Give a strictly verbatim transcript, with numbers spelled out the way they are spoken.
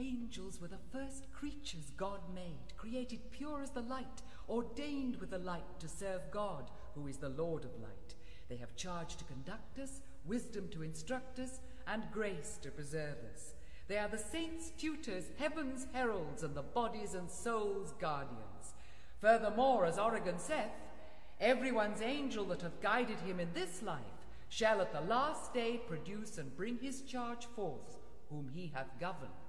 Angels were the first creatures God made, created pure as the light, ordained with the light to serve God, who is the Lord of light. They have charge to conduct us, wisdom to instruct us, and grace to preserve us. They are the saints' tutors, heaven's heralds, and the bodies and souls' guardians. Furthermore, as Origen saith, everyone's angel that hath guided him in this life shall at the last day produce and bring his charge forth, whom he hath governed.